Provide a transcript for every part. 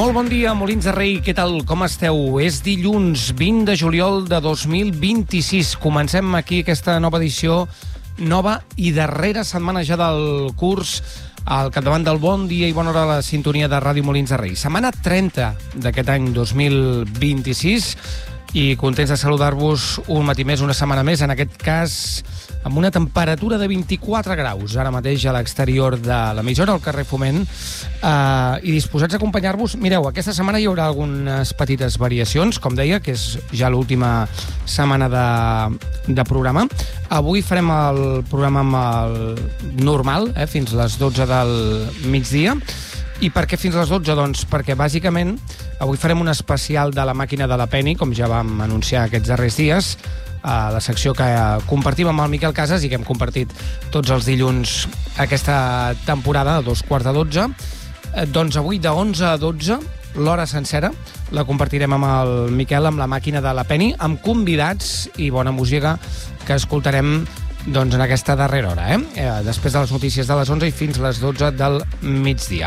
Molt bon dia, Molins de Rei, què tal, com esteu? És dilluns 20 de juliol de 2026. Comencem aquí aquesta nova edició, nova i darrera setmana ja del curs, al capdavant del Bon Dia i Bona Hora a la sintonia de Ràdio Molins de Rei. Setmana 30 d'aquest any 2026 i contents de saludar-vos un matí més, una setmana més, en aquest cas amb una temperatura de 24 graus ara mateix a l'exterior de l'emissora, al carrer Foment, i disposats a acompanyar-vos. Mireu, aquesta setmana hi haurà algunes petites variacions, com deia, que és ja l'última setmana de programa. Avui farem el programa amb el normal, fins les 12 del migdia. I per què fins a les 12? Doncs perquè, bàsicament, avui farem un especial de la màquina de la Penny, com ja vam anunciar aquests darrers dies, la secció que compartim amb el Miquel Casas i que hem compartit tots els dilluns aquesta temporada, a 11:45. Doncs avui, de 11 a 12, l'hora sencera, la compartirem amb el Miquel, amb la màquina de la Penny, amb convidats i bona música que escoltarem doncs, en aquesta darrera hora, després de les notícies de les 11 i fins a les 12 del migdia.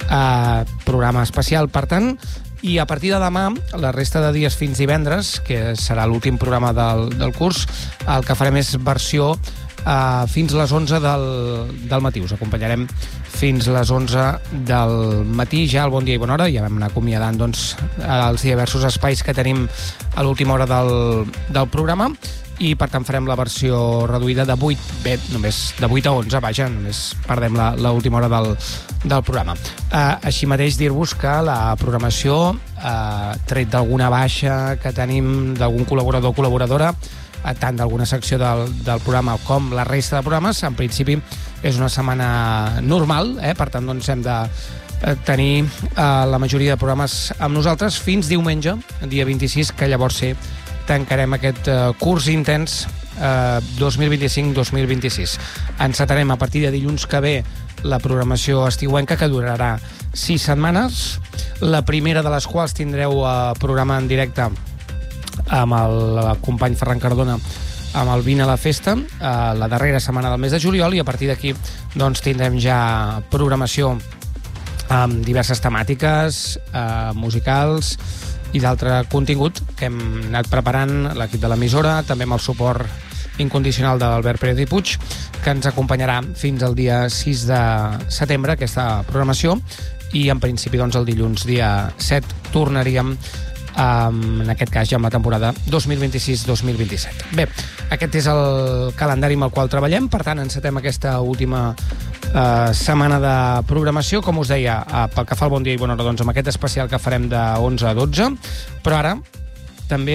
Programa especial, per tant, i a partir de demà, la resta de dies fins divendres, que serà l'últim programa del curs, el que farem és versió fins a les 11 del matí. Us acompanyarem fins a les 11 del matí, ja al Bon Dia i Bona Hora. Ja vam anar acomiadant doncs, els diversos espais que tenim a l'última hora del programa, i per tant farem la versió reduïda de 8, només de 8 a 11, vaja, només perdem l'última hora del programa. Així mateix dir-vos que la programació, tret d'alguna baixa que tenim d'algun col·laborador o col·laboradora, tant d'alguna secció del programa com la resta de programes, en principi és una setmana normal, per tant doncs hem de tenir la majoria de programes amb nosaltres fins diumenge, dia 26, que llavors tancarem aquest curs intens 2025-2026. Encetarem a partir de dilluns que ve la programació estiuenca, que durarà 6 setmanes, la primera de les quals tindreu programa en directe amb el company Ferran Cardona amb el Vine a la Festa, la darrera setmana del mes de juliol, i a partir d'aquí doncs, tindrem ja programació amb diverses temàtiques musicals i d'altre contingut que hem anat preparant l'equip de l'emissora, també amb el suport incondicional d'Albert Pérez i Puig, que ens acompanyarà fins al dia 6 de setembre, aquesta programació, i en principi doncs, el dilluns dia 7 tornaríem en aquest cas ja amb la temporada 2026-2027. Bé, aquest és el calendari amb el qual treballem, per tant encetem aquesta última setmana de programació, com us deia, pel que fa al Bon Dia i Bona Hora, doncs amb aquest especial que farem de 11 a 12, però ara també